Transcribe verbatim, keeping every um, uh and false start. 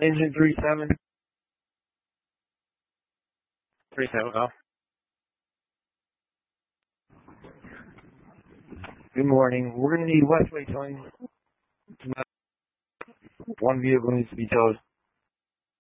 Engine three seven. three seven oh. Good morning. We're going to need Westway towing. One vehicle needs to be towed.